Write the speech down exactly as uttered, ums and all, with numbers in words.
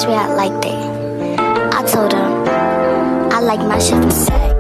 always react like that. I told him I like my shit from set.